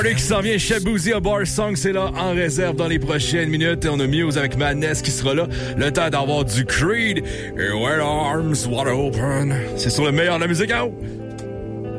Qui s'en vient, Shabuzi, A Bar Song, c'est là en réserve dans les prochaines minutes. Et on a Muse avec Madness qui sera là. Le temps d'avoir du Creed. Et Where Arms Wide Open. C'est sur le meilleur de la musique. Oh!